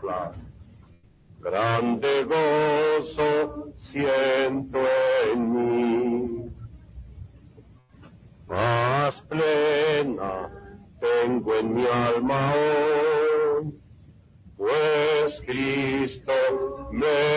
mezcla. Grande gozo siento en mí. Paz plena tengo en mi alma hoy, pues Cristo me